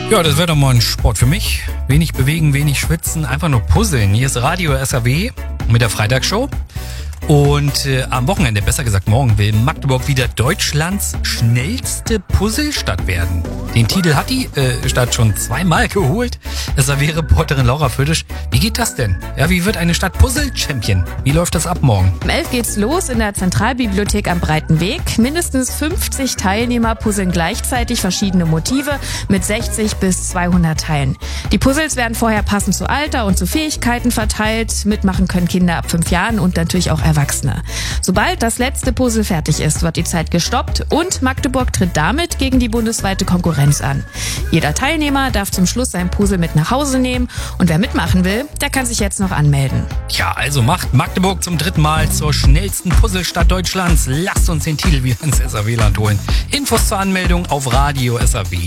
Ja, das wäre doch mal ein Sport für mich. Wenig bewegen, wenig schwitzen, einfach nur puzzeln. Hier ist Radio SAW mit der Freitagsshow. Und am Wochenende, besser gesagt morgen, will Magdeburg wieder Deutschlands schnellste Puzzlestadt werden. Den Titel hat die Stadt schon zweimal geholt. SAW-Reporterin Laura Födisch. Wie geht das denn? Ja, wie wird eine Stadt Puzzle-Champion? Wie läuft das ab morgen? Um 11 geht's los in der Zentralbibliothek am Breiten Weg. Mindestens 50 Teilnehmer puzzeln gleichzeitig verschiedene Motive mit 60 bis 200 Teilen. Die Puzzles werden vorher passend zu Alter und zu Fähigkeiten verteilt. Mitmachen können Kinder ab 5 Jahren und natürlich auch Erwachsene. Sobald das letzte Puzzle fertig ist, wird die Zeit gestoppt und Magdeburg tritt damit gegen die bundesweite Konkurrenz an. Jeder Teilnehmer darf zum Schluss sein Puzzle mit nach Hause nehmen und wer mitmachen will, der kann sich jetzt noch anmelden. Ja, also macht Magdeburg zum 3. Mal zur schnellsten Puzzlestadt Deutschlands. Lasst uns den Titel wieder ins SAW-Land holen. Infos zur Anmeldung auf Radio SAW.